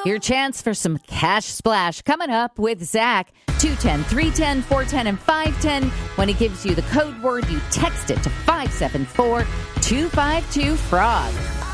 Your chance for some cash splash coming up with Zach. 210, 310, 410, and 510. When he gives you the code word, you text it to 574-252-FROG.